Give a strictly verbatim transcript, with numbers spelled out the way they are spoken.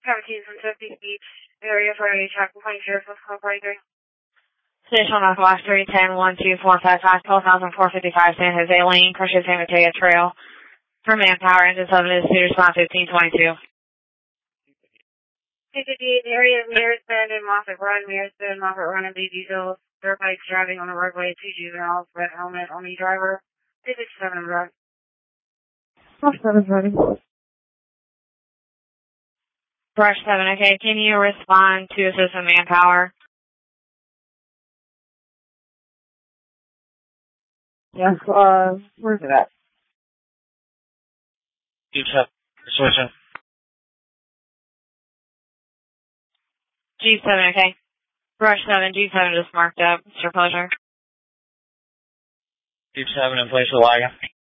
Seventeen from Chesapeake Beach area for a traffic complaint. Sheriff of Club right there. Station on West three ten one two four five five twelve thousand four fifty five San Jose Lane, Precious San Mateo Trail. For manpower, engine seven is two respond fifteen twenty two. two fifty-eight area Mearston and Moffett Run, Mearston, Moffett Run and B diesel. Dirt bikes driving on the roadway. Two juveniles, red helmet on the driver. two fifty-seven on drive. Brush seven ready. Brush seven, okay. Can you respond to assist with manpower? Yes, uh, where's it at? Deep seven, switching. G seven, okay. Brush seven, G seven just marked up. It's your pleasure. Deep seven in place of wagon.